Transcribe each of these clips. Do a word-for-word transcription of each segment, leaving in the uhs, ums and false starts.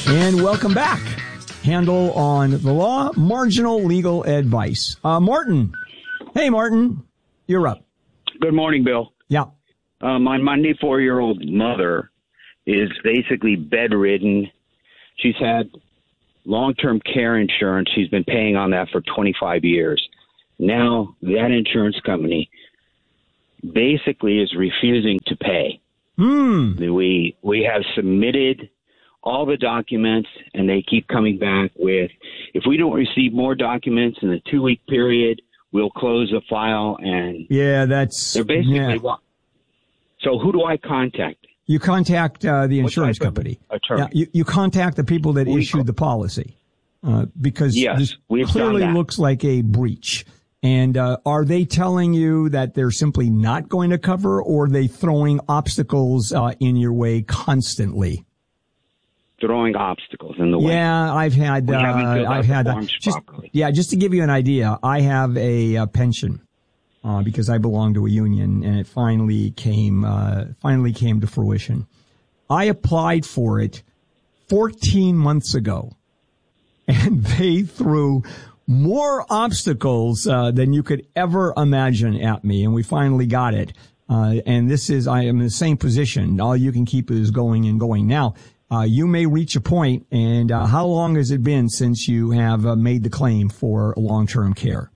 And welcome back. Handle on the law, marginal legal advice. Uh, Martin. Hey, Martin. You're up. Good morning, Bill. Yeah. Uh, my ninety-four-year-old mother is basically bedridden. She's had long-term care insurance. She's been paying on that for twenty-five years. Now that insurance company basically is refusing to pay. Hmm. We we have submitted all the documents, and they keep coming back with, if we don't receive more documents in a two-week period, we'll close the file. And yeah, that's they're basically. Yeah. So who do I contact? You contact uh, the insurance company. Attorney. Yeah, you, you contact the people that we issued call- the policy uh, because yes, this we've clearly done that. looks like a breach. And uh, are they telling you that they're simply not going to cover, or are they throwing obstacles uh, in your way constantly? Throwing obstacles in the way. Yeah, I've had, We uh, haven't filled out I've the had, forms just, properly. yeah, just to give you an idea, I have a, a pension, uh, because I belong to a union, and it finally came, uh, finally came to fruition. I applied for it fourteen months ago, and they threw more obstacles, uh, than you could ever imagine at me, and we finally got it. Uh, and this is, I am in the same position. All you can keep is going and going. Now, Uh, you may reach a point, and uh, how long has it been since you have uh, made the claim for long-term care?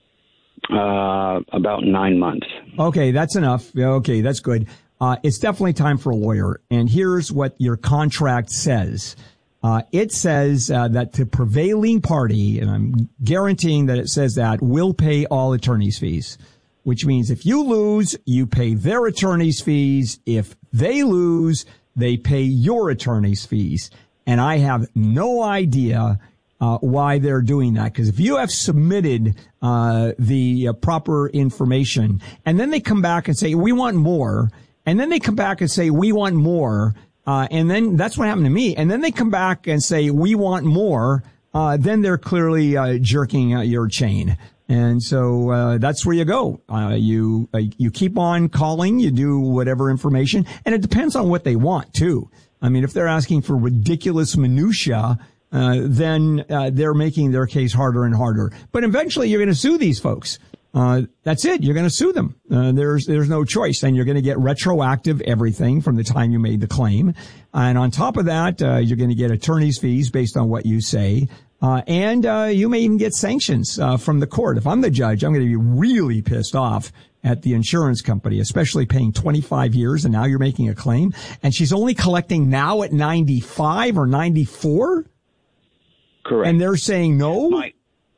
Uh, about nine months. Okay, that's enough. Okay, that's good. Uh, it's definitely time for a lawyer, and here's what your contract says. Uh, it says uh, that the prevailing party, and I'm guaranteeing that it says that, will pay all attorney's fees, which means if you lose, you pay their attorney's fees. If they lose, they pay your attorney's fees. And I have no idea uh, why they're doing that. Because if you have submitted uh, the uh, proper information, and then they come back and say, we want more, and then they come back and say, we want more, uh, and then that's what happened to me, and then they come back and say, we want more, uh, then they're clearly uh, jerking uh, your chain. And so uh, that's where you go. Uh, you uh, you keep on calling. You do whatever information, and it depends on what they want too. I mean, if they're asking for ridiculous minutia, uh, then uh, they're making their case harder and harder. But eventually, you're going to sue these folks. Uh, that's it. You're going to sue them. Uh, there's there's no choice, and you're going to get retroactive everything from the time you made the claim. And on top of that, uh, you're going to get attorney's fees based on what you say. Uh, and, uh, you may even get sanctions, uh, from the court. If I'm the judge, I'm going to be really pissed off at the insurance company, especially paying twenty-five years and now you're making a claim. And she's only collecting now at ninety-five or ninety-four? Correct. And they're saying no? My,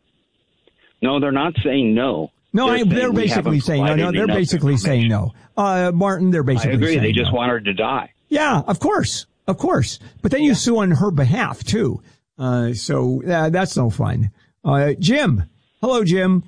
no, they're not saying no. No, they're, I, saying they're basically saying no. No, they're basically saying no. Uh, Martin, they're basically saying I agree. saying They just no. want her to die. Yeah, of course. Of course. But then you sue on her behalf too. Uh, so uh, that's no fun. Uh, Jim. Hello, Jim.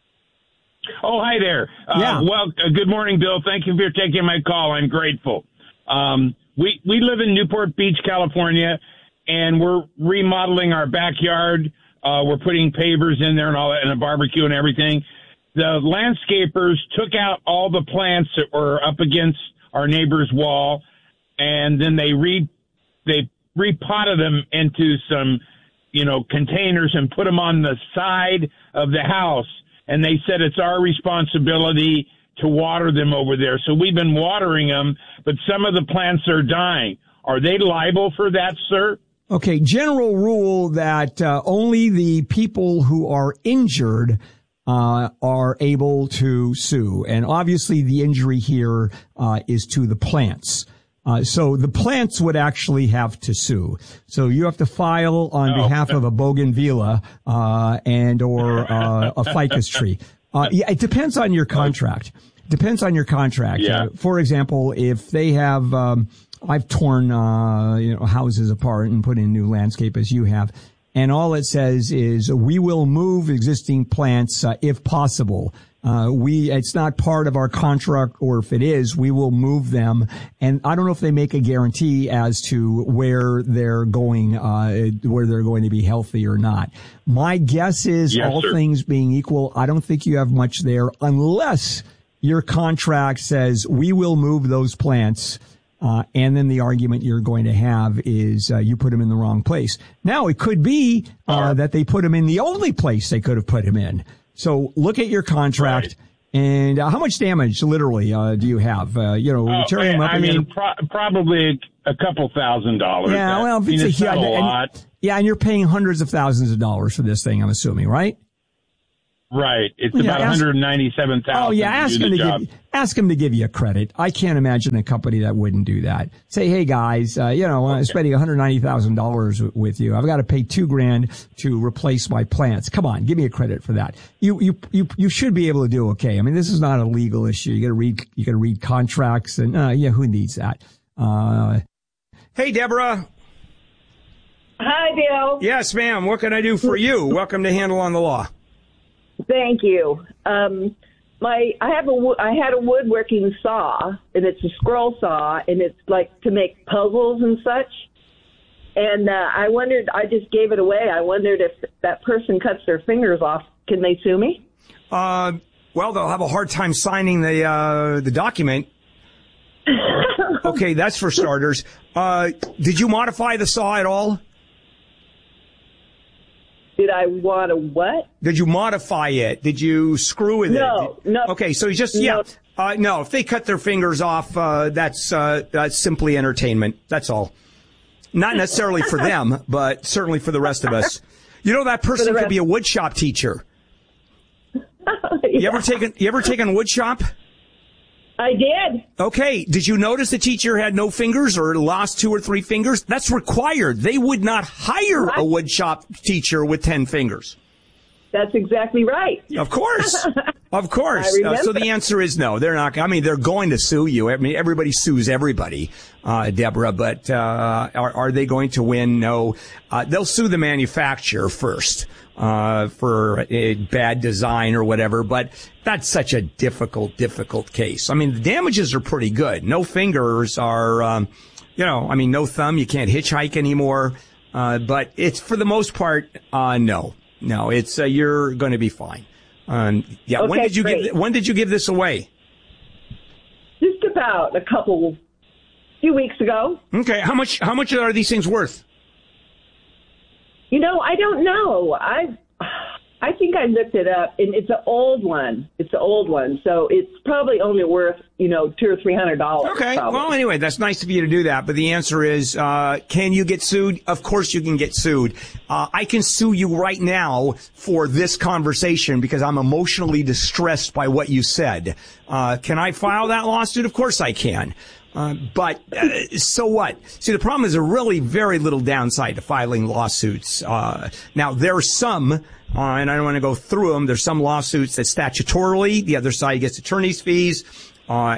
Oh, hi there. Uh, Yeah. Well, uh, good morning, Bill. Thank you for taking my call. I'm grateful. Um, we, we live in Newport Beach, California, and we're remodeling our backyard. Uh, we're putting pavers in there and all that, and a barbecue and everything. The landscapers took out all the plants that were up against our neighbor's wall, and then they re, they repotted them into some, you know, containers and put them on the side of the house. And they said it's our responsibility to water them over there. So we've been watering them, but some of the plants are dying. Are they liable for that, sir? Okay, general rule that uh, only the people who are injured uh are able to sue. And obviously the injury here uh is to the plants. Uh, so the plants would actually have to sue. So you have to file on Oh. behalf of a bougainvillea, uh, and or, uh, a ficus tree. Uh, yeah, it depends on your contract. Depends on your contract. Yeah. Uh, for example, if they have, um, I've torn, uh, you know, houses apart and put in new landscape as you have. And all it says is we will move existing plants, uh, if possible. Uh, we, it's not part of our contract, or if it is, we will move them. And I don't know if they make a guarantee as to where they're going, uh, where they're going to be healthy or not. My guess is, Yes, all sir. things being equal, I don't think you have much there unless your contract says we will move those plants Uh, and then the argument you're going to have is uh, you put him in the wrong place. Now, it could be uh, that they put him in the only place they could have put him in. So look at your contract. Right. And uh, how much damage, literally, uh, do you have? Uh, you know, oh, tearing him up. I mean, pro- probably a couple thousand dollars. Yeah, that, well, if it's, it's a, yeah, a and, lot. Yeah, and you're paying hundreds of thousands of dollars for this thing, I'm assuming, right? Right. It's yeah, about ask, one hundred ninety-seven thousand dollars. Oh, yeah, ask him, to give, ask him to give you a credit. I can't imagine a company that wouldn't do that. Say, hey, guys, uh, you know, okay. I'm spending one hundred ninety thousand dollars with you. I've got to pay two grand to replace my plants. Come on, give me a credit for that. You, you, you, you should be able to do okay. I mean, this is not a legal issue. You got to read, you got to read contracts, and uh, yeah, who needs that? Uh, hey, Deborah. Hi, Bill. Yes, ma'am. What can I do for you? Welcome to Handle on the Law. Thank you. Um, my I have a I had a woodworking saw, and it's a scroll saw, and it's like to make puzzles and such. And uh, I wondered, I just gave it away. I wondered if that person cuts their fingers off, can they sue me? Uh, well, they'll have a hard time signing the uh, the document. Okay, that's for starters. Uh, did you modify the saw at all? Did I want to what? Did you modify it? Did you screw with no, it? No, no. Okay, so you just, yeah. No. Uh, no, if they cut their fingers off, uh, that's, uh, that's simply entertainment. That's all. Not necessarily for them, but certainly for the rest of us. You know, that person could be a wood shop teacher. Yeah. You ever taken, you ever taken wood shop? I did. Okay. Did you notice the teacher had no fingers or lost two or three fingers? That's required. They would not hire a wood shop teacher with ten fingers. That's exactly right. Of course. Of course. Uh, so the answer is no. They're not. I mean, they're going to sue you. I mean, everybody sues everybody, uh, Deborah, but, uh, are, are they going to win? No. Uh, they'll sue the manufacturer first, uh, for a bad design or whatever, but that's such a difficult, difficult case. I mean, the damages are pretty good. No fingers are, um, you know, I mean, no thumb. You can't hitchhike anymore. Uh, but it's for the most part, uh, no. No, it's uh, you're going to be fine. Um, yeah. Okay, when did you great. give When did you give this away? Just about a couple, few weeks ago. Okay. How much? How much are these things worth? You know, I don't know. I I think I looked it up, and it's an old one. It's an old one, so it's probably only worth, you know, two or three hundred dollars. Okay. Probably. Well, anyway, that's nice of you to do that. But the answer is, uh, can you get sued? Of course you can get sued. Uh, I can sue you right now for this conversation because I'm emotionally distressed by what you said. Uh, can I file that lawsuit? Of course I can. Uh, but uh, so what? See, the problem is there's really very little downside to filing lawsuits. Uh, now, there are some, uh, and I don't want to go through them, there's some lawsuits that statutorily, the other side gets attorney's fees, uh,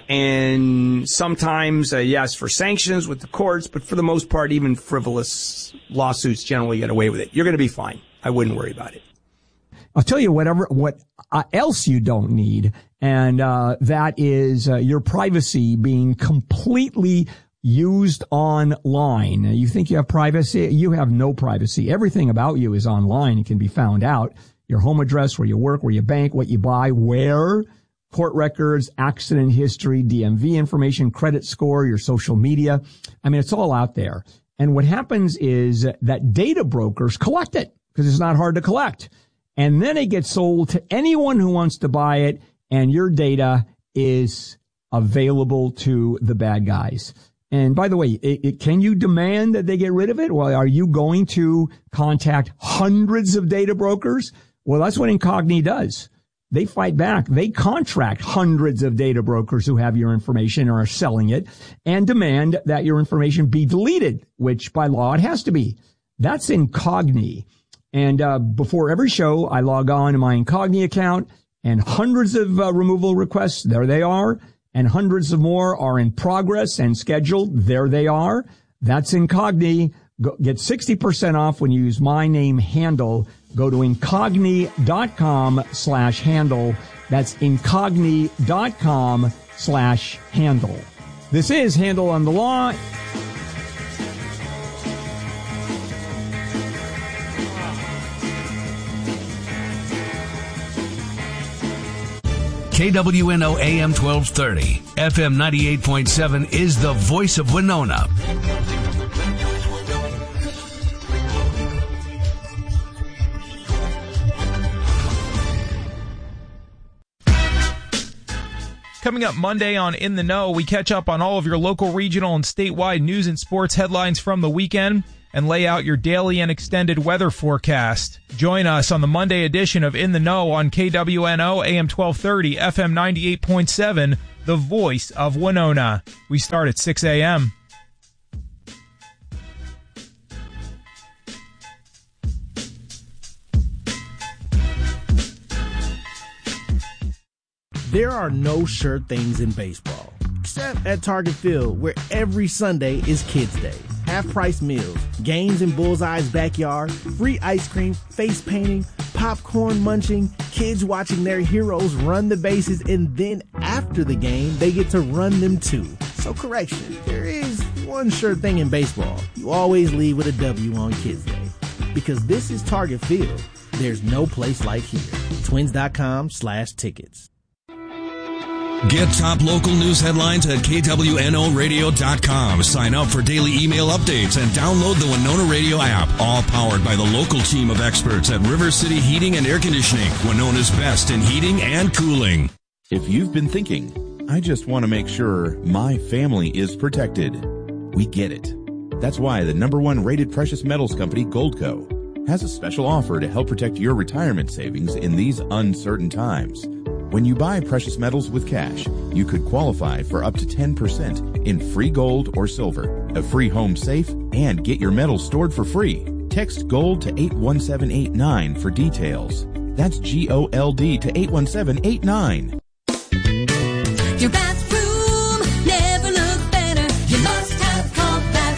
and sometimes, uh, yes, for sanctions with the courts, but for the most part, even frivolous lawsuits generally get away with it. You're going to be fine. I wouldn't worry about it. I'll tell you whatever, what uh, else you don't need, and uh, that is uh, your privacy being completely used online. You think you have privacy? You have no privacy. Everything about you is online. It can be found out. Your home address, where you work, where you bank, what you buy, where, court records, accident history, D M V information, credit score, your social media. I mean, it's all out there. And what happens is that data brokers collect it because it's not hard to collect. And then it gets sold to anyone who wants to buy it, and your data is available to the bad guys. And by the way, it, it, can you demand that they get rid of it? Well, are you going to contact hundreds of data brokers? Well, that's what Incogni does. They fight back. They contract hundreds of data brokers who have your information or are selling it and demand that your information be deleted, which by law it has to be. That's Incogni. And uh, before every show, I log on to my Incogni account, and hundreds of uh, removal requests, there they are, and hundreds of more are in progress and scheduled, there they are. That's Incogni. Go, get sixty percent off when you use my name, Handle. Go to incogni.com slash handle. That's incogni.com slash handle. This is Handle on the Law. K W N O A M twelve thirty. F M ninety-eight point seven is the voice of Winona. Coming up Monday on In the Know, we catch up on all of your local, regional, and statewide news and sports headlines from the weekend and lay out your daily and extended weather forecast. Join us on the Monday edition of In the Know on K W N O, A M twelve thirty, F M ninety-eight point seven, the voice of Winona. We start at six a.m. There are no sure things in baseball, except at Target Field, where every Sunday is Kids Day. Half-price meals, games in Bullseye's backyard, free ice cream, face painting, popcorn munching, kids watching their heroes run the bases, and then after the game, they get to run them too. So correction, there is one sure thing in baseball. You always leave with a W on Kids Day. Because this is Target Field, there's no place like here. Twins.com slash tickets. Get top local news headlines at K W N O radio dot com. Sign up for daily email updates and download the Winona Radio app. All powered by the local team of experts at River City Heating and Air Conditioning, Winona's best in heating and cooling. If you've been thinking, I just want to make sure my family is protected, we get it. That's why the number one rated precious metals company, Goldco, has a special offer to help protect your retirement savings in these uncertain times. When you buy precious metals with cash, you could qualify for up to ten percent in free gold or silver, a free home safe, and get your metals stored for free. Text GOLD to eight one seven eight nine for details. That's G O L D to eight one seven eight nine. Your bathroom never looked better. You must have called Bath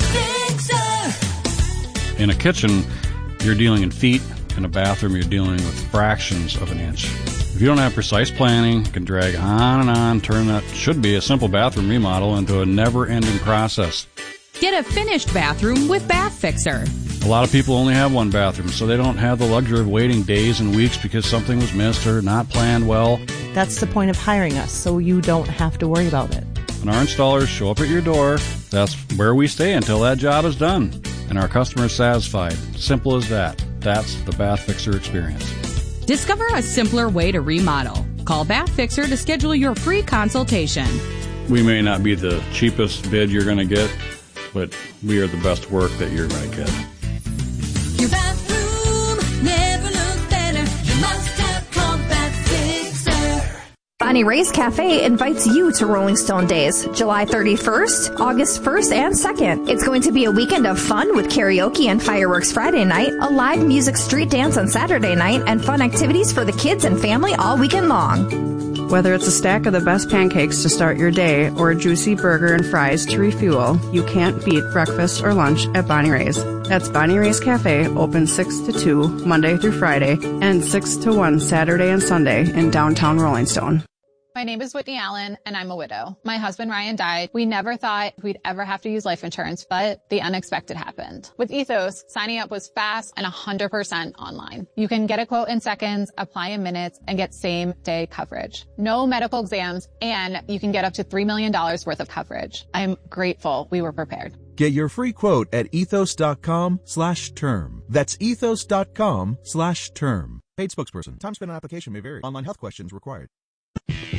Fixer. In a kitchen, you're dealing in feet. In a bathroom, you're dealing with fractions of an inch. If you don't have precise planning, you can drag on and on, turn that should be a simple bathroom remodel into a never-ending process. Get a finished bathroom with Bath Fixer. A lot of people only have one bathroom, so they don't have the luxury of waiting days and weeks because something was missed or not planned well. That's the point of hiring us, so you don't have to worry about it. When our installers show up at your door, that's where we stay until that job is done. And our customer is satisfied. Simple as that. That's the Bath Fixer experience. Discover a simpler way to remodel. Call Bath Fixer to schedule your free consultation. We may not be the cheapest bid you're going to get, but we are the best work that you're going to get. Your bathroom never looked better. You must have called Bath Fixer. Bonnie Ray's Cafe invites you to Rolling Stone Days, July thirty-first, August first, and second. It's going to be a weekend of fun with karaoke and fireworks Friday night, a live music street dance on Saturday night, and fun activities for the kids and family all weekend long. Whether it's a stack of the best pancakes to start your day or a juicy burger and fries to refuel, you can't beat breakfast or lunch at Bonnie Ray's. That's Bonnie Ray's Cafe, open six to two, Monday through Friday, and six to one Saturday and Sunday in downtown Rolling Stone. My name is Whitney Allen, and I'm a widow. My husband, Ryan, died. We never thought we'd ever have to use life insurance, but the unexpected happened. With Ethos, signing up was fast and one hundred percent online. You can get a quote in seconds, apply in minutes, and get same-day coverage. No medical exams, and you can get up to three million dollars worth of coverage. I'm grateful we were prepared. Get your free quote at ethos.com slash term. That's ethos.com slash term. Paid spokesperson. Time spent on application may vary. Online health questions required.